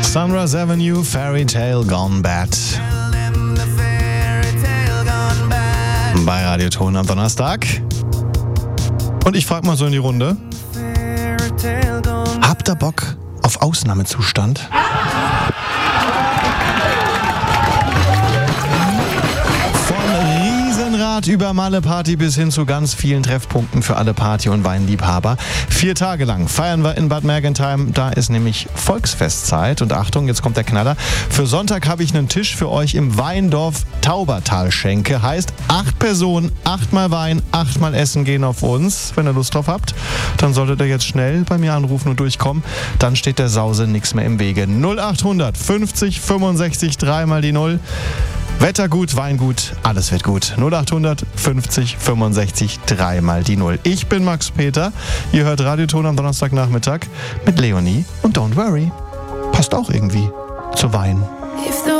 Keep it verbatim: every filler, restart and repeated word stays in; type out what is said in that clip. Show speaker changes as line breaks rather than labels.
Sunrise Avenue, Fairy Tale Gone Bad. Bei Radioton am Donnerstag. Und ich frage mal so in die Runde. Habt ihr Bock auf Ausnahmezustand? Über Malle-Party bis hin zu ganz vielen Treffpunkten für alle Party- und Weinliebhaber. Vier Tage lang feiern wir in Bad Mergentheim. Da ist nämlich Volksfestzeit. Und Achtung, jetzt kommt der Knaller. Für Sonntag habe ich einen Tisch für euch im Weindorf Taubertalschenke. Heißt, acht Personen, achtmal Wein, achtmal Essen gehen auf uns. Wenn ihr Lust drauf habt, dann solltet ihr jetzt schnell bei mir anrufen und durchkommen. Dann steht der Sause nichts mehr im Wege. null achthundert fünfzig fünfundsechzig dreimal die Null. Wetter gut, Wein gut, alles wird gut. null achthundert fünfzig fünfundsechzig dreimal die Null. Ich bin Max Peter. Ihr hört Radioton am Donnerstagnachmittag mit Leonie und Don't Worry. Passt auch irgendwie zu Wein.